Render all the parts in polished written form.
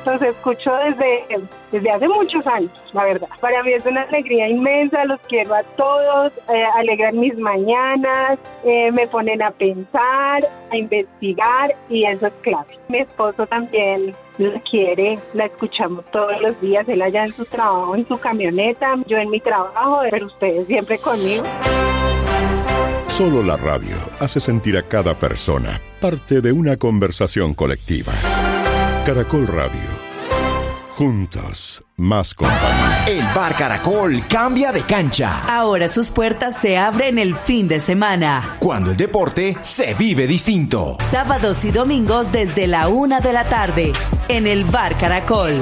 Los escucho desde hace muchos años, la verdad. Para mí es una alegría inmensa, los quiero a todos, alegran mis mañanas, me ponen a pensar, a investigar y eso es clave. Mi esposo también la quiere, la escuchamos todos los días, él allá en su trabajo, en su camioneta, yo en mi trabajo, pero ustedes siempre conmigo. Solo la radio hace sentir a cada persona parte de una conversación colectiva. Caracol Radio. Juntos, más compañía. El Bar Caracol cambia de cancha. Ahora sus puertas se abren el fin de semana. Cuando el deporte se vive distinto. Sábados y domingos desde la 1 de la tarde. En el Bar Caracol.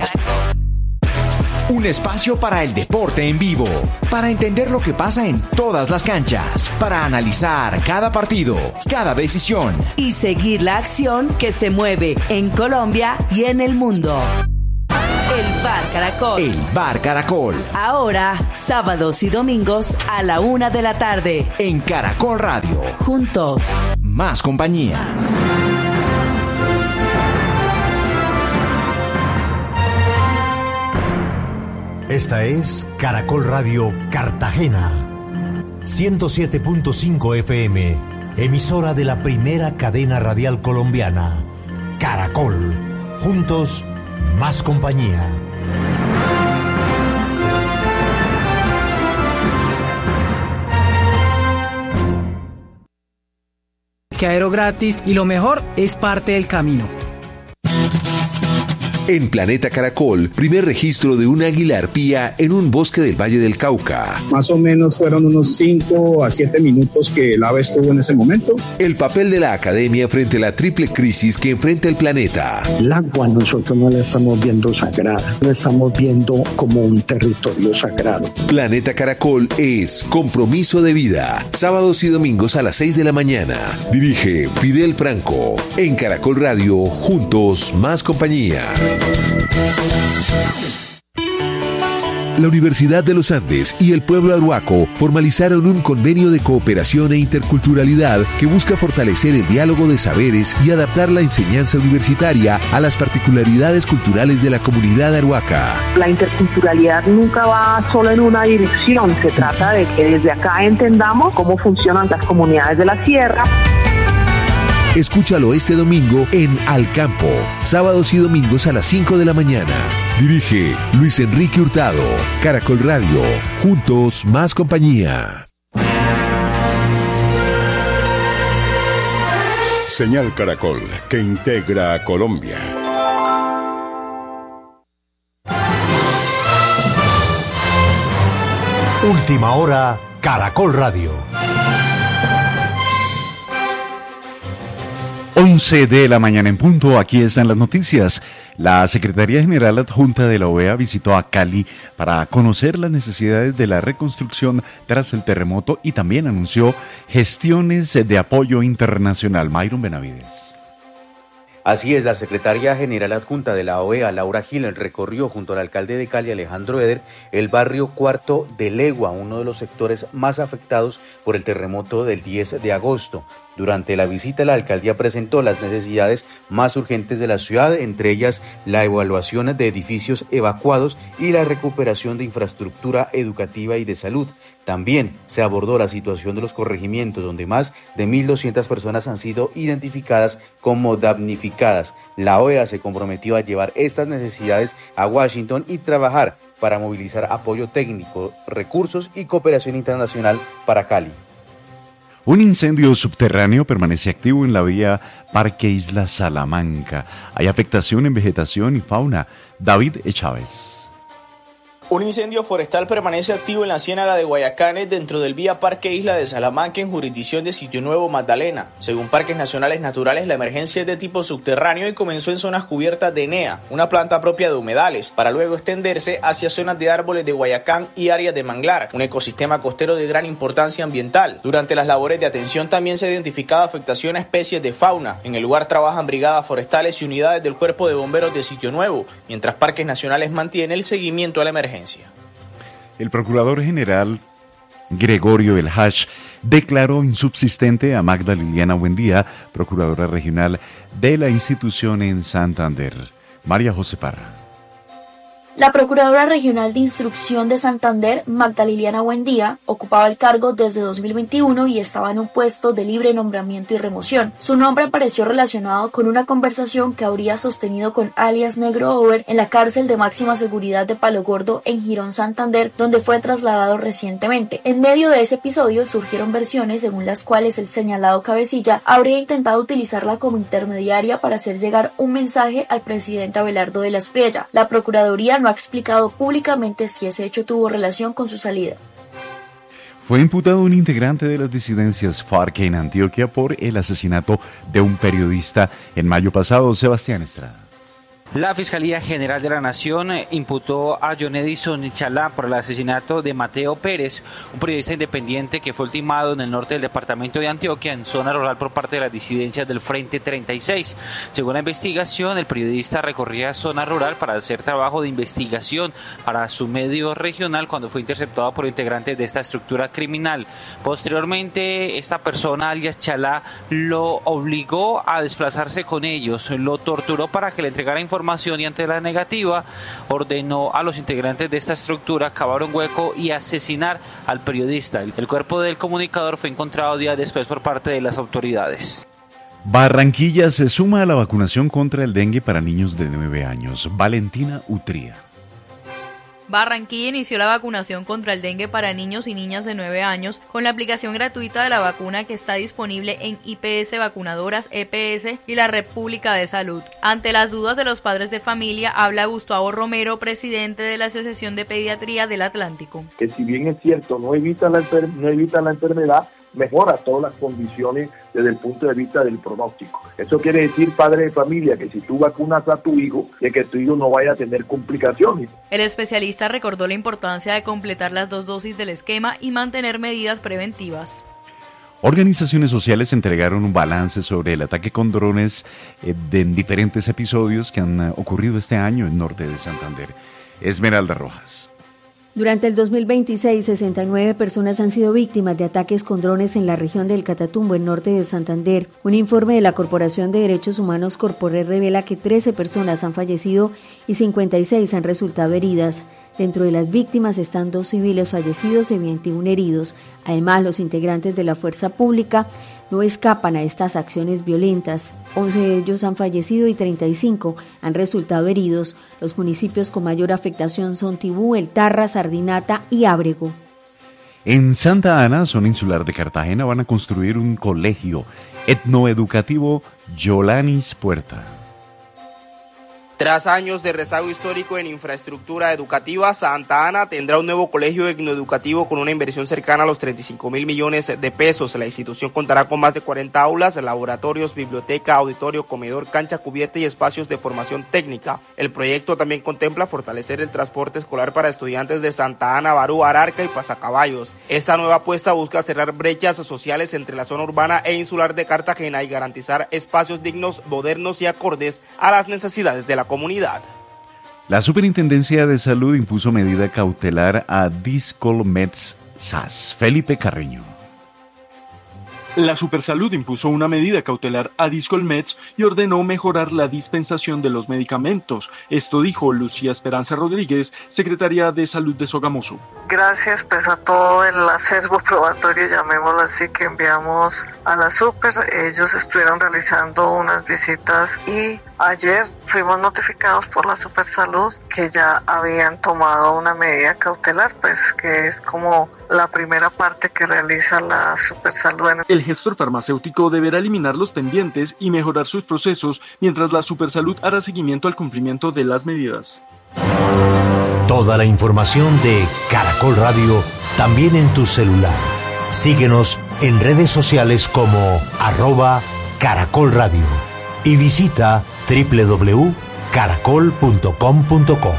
Un espacio para el deporte en vivo, para entender lo que pasa en todas las canchas, para analizar cada partido, cada decisión y seguir la acción que se mueve en Colombia y en el mundo. El Bar Caracol. El Bar Caracol. Ahora, sábados y domingos a la 1 de la tarde. En Caracol Radio. Juntos. Más compañía. Esta es Caracol Radio Cartagena, 107.5 FM, emisora de la primera cadena radial colombiana. Caracol, juntos, más compañía. Quedero gratis y lo mejor es parte del camino. En Planeta Caracol, primer registro de un águila arpía en un bosque del Valle del Cauca. Más o menos fueron unos 5 a 7 minutos que el ave estuvo en ese momento. El papel de la academia frente a la triple crisis que enfrenta el planeta. El agua nosotros no la estamos viendo sagrada, la estamos viendo como un territorio sagrado. Planeta Caracol es compromiso de vida. Sábados y domingos a las 6 de la mañana. Dirige Fidel Franco. En Caracol Radio, juntos, más compañía. La Universidad de los Andes y el pueblo arhuaco formalizaron un convenio de cooperación e interculturalidad que busca fortalecer el diálogo de saberes y adaptar la enseñanza universitaria a las particularidades culturales de la comunidad arhuaca. La interculturalidad nunca va solo en una dirección, se trata de que desde acá entendamos cómo funcionan las comunidades de la sierra. Escúchalo este domingo en Al Campo, sábados y domingos a las 5 de la mañana. Dirige Luis Enrique Hurtado. Caracol Radio, juntos, más compañía. Señal Caracol, que integra a Colombia. Última hora, Caracol Radio. 11 de la mañana en punto, aquí están las noticias. La Secretaría General Adjunta de la OEA visitó a Cali para conocer las necesidades de la reconstrucción tras el terremoto y también anunció gestiones de apoyo internacional. Myron Benavides. Así es, la secretaria general adjunta de la OEA, Laura Gil, recorrió junto al alcalde de Cali, Alejandro Eder, el barrio Cuarto de Legua, uno de los sectores más afectados por el terremoto del 10 de agosto. Durante la visita, la alcaldía presentó las necesidades más urgentes de la ciudad, entre ellas la evaluación de edificios evacuados y la recuperación de infraestructura educativa y de salud. También se abordó la situación de los corregimientos, donde más de 1.200 personas han sido identificadas como damnificadas. La OEA se comprometió a llevar estas necesidades a Washington y trabajar para movilizar apoyo técnico, recursos y cooperación internacional para Cali. Un incendio subterráneo permanece activo en la vía Parque Isla Salamanca. Hay afectación en vegetación y fauna. David Chávez. Un incendio forestal permanece activo en la ciénaga de Guayacanes dentro del vía Parque Isla de Salamanca en jurisdicción de Sitio Nuevo, Magdalena. Según Parques Nacionales Naturales, la emergencia es de tipo subterráneo y comenzó en zonas cubiertas de ENEA, una planta propia de humedales, para luego extenderse hacia zonas de árboles de Guayacán y áreas de manglar, un ecosistema costero de gran importancia ambiental. Durante las labores de atención también se ha identificado afectación a especies de fauna. En el lugar trabajan brigadas forestales y unidades del Cuerpo de Bomberos de Sitio Nuevo, mientras Parques Nacionales mantiene el seguimiento a la emergencia. El procurador general Gregorio El Hach declaró insubsistente a Magda Liliana Buendía, procuradora regional de la institución en Santander. María José Parra. La Procuradora Regional de Instrucción de Santander, Magda Liliana Buendía, ocupaba el cargo desde 2021 y estaba en un puesto de libre nombramiento y remoción. Su nombre apareció relacionado con una conversación que habría sostenido con alias Negro Over en la cárcel de máxima seguridad de Palo Gordo en Girón, Santander, donde fue trasladado recientemente. En medio de ese episodio surgieron versiones según las cuales el señalado cabecilla habría intentado utilizarla como intermediaria para hacer llegar un mensaje al presidente Abelardo de la Espriella. La Procuraduría no ha explicado públicamente si ese hecho tuvo relación con su salida. Fue imputado un integrante de las disidencias FARC en Antioquia por el asesinato de un periodista en mayo pasado. Sebastián Estrada. La Fiscalía General de la Nación imputó a John Edison Chalá por el asesinato de Mateo Pérez, un periodista independiente que fue ultimado en el norte del departamento de Antioquia, en zona rural, por parte de las disidencias del Frente 36. Según la investigación, el periodista recorría zona rural para hacer trabajo de investigación para su medio regional cuando fue interceptado por integrantes de esta estructura criminal. Posteriormente, esta persona, alias Chalá, lo obligó a desplazarse con ellos, lo torturó para que le entregara información y ante la negativa ordenó a los integrantes de esta estructura cavar un hueco y asesinar al periodista. El cuerpo del comunicador fue encontrado días después por parte de las autoridades. Barranquilla se suma a la vacunación contra el dengue para niños de 9 años. Valentina Utría. Barranquilla inició la vacunación contra el dengue para niños y niñas de 9 años con la aplicación gratuita de la vacuna que está disponible en IPS Vacunadoras, EPS y la Red Pública de Salud. Ante las dudas de los padres de familia, habla Gustavo Romero, presidente de la Asociación de Pediatría del Atlántico. Que si bien es cierto, no evita la enfermedad, mejora todas las condiciones desde el punto de vista del pronóstico. Eso quiere decir, padre de familia, que si tú vacunas a tu hijo, de que tu hijo no vaya a tener complicaciones. El especialista recordó la importancia de completar las 2 dosis del esquema y mantener medidas preventivas. Organizaciones sociales entregaron un balance sobre el ataque con drones en diferentes episodios que han ocurrido este año en norte de Santander. Esmeralda Rojas. Durante el 2026, 69 personas han sido víctimas de ataques con drones en la región del Catatumbo, en norte de Santander. Un informe de la Corporación de Derechos Humanos Corporel revela que 13 personas han fallecido y 56 han resultado heridas. Dentro de las víctimas están 2 civiles fallecidos y 21 heridos. Además, los integrantes de la fuerza pública no escapan a estas acciones violentas. 11 de ellos han fallecido y 35 han resultado heridos. Los municipios con mayor afectación son Tibú, El Tarra, Sardinata y Ábrego. En Santa Ana, zona insular de Cartagena, van a construir un colegio etnoeducativo Yolanis Puerta. Tras años de rezago histórico en infraestructura educativa, Santa Ana tendrá un nuevo colegio etnoeducativo con una inversión cercana a los 35.000 millones de pesos. La institución contará con más de 40 aulas, laboratorios, biblioteca, auditorio, comedor, cancha cubierta y espacios de formación técnica. El proyecto también contempla fortalecer el transporte escolar para estudiantes de Santa Ana, Barú, Ararca y Pasacaballos. Esta nueva apuesta busca cerrar brechas sociales entre la zona urbana e insular de Cartagena y garantizar espacios dignos, modernos y acordes a las necesidades de la comunidad. La Superintendencia de Salud impuso medida cautelar a Discolmeds SAS. Felipe Carreño. La Supersalud impuso una medida cautelar a Discolmeds y ordenó mejorar la dispensación de los medicamentos. Esto dijo Lucía Esperanza Rodríguez, secretaria de Salud de Sogamoso. Gracias a todo el acervo probatorio, llamémoslo así, que enviamos a la Super. Ellos estuvieron realizando unas visitas y ayer fuimos notificados por la Supersalud que ya habían tomado una medida cautelar, que es como la primera parte que realiza la Supersalud. El gestor farmacéutico deberá eliminar los pendientes y mejorar sus procesos, mientras la Supersalud hará seguimiento al cumplimiento de las medidas. Toda la información de Caracol Radio también en tu celular. Síguenos en redes sociales como @Caracol Radio y visita www.caracol.com.co.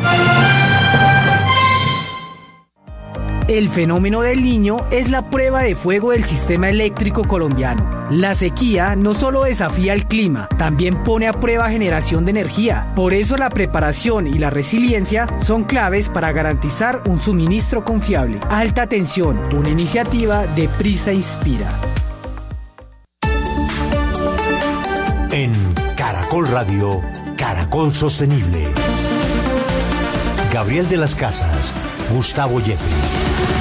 El fenómeno del Niño es la prueba de fuego del sistema eléctrico colombiano. La sequía no solo desafía el clima, también pone a prueba generación de energía. Por eso la preparación y la resiliencia son claves para garantizar un suministro confiable. Alta tensión, una iniciativa de Prisa Inspira. En Caracol Radio, Caracol Sostenible. Gabriel de las Casas, Gustavo Yepes.